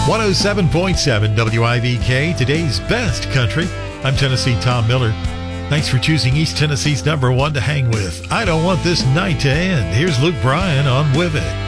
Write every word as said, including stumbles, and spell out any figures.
one oh seven point seven W I V K, today's best country. I'm Tennessee Tom Miller. Thanks for choosing East Tennessee's number one to hang with. I don't want this night to end. Here's Luke Bryan on With It.